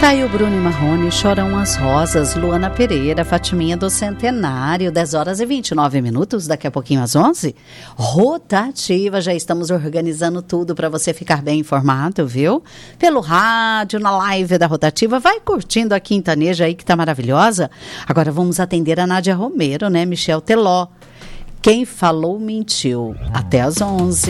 Tá aí o Bruno e Marrone, Choram as Rosas, Luana Pereira, Fatiminha do Centenário, 10 horas e 29 minutos, daqui a pouquinho às 11. Rotativa, já estamos organizando tudo para você ficar bem informado, viu? Pelo rádio, na live da Rotativa, vai curtindo a Quintaneja aí que tá maravilhosa. Agora vamos atender a Nádia Romero, né? Michel Teló. Quem falou mentiu. Até às 11.